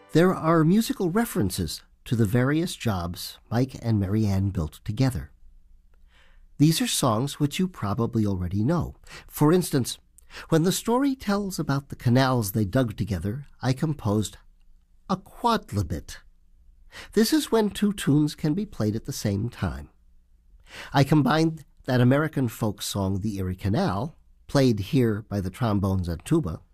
There are musical references to the various jobs Mike and Mary Ann built together. These are songs which you probably already know. For instance, when the story tells about the canals they dug together, I composed a quodlibet. This is when two tunes can be played at the same time. I combined that American folk song, The Erie Canal, played here by the trombones and tuba,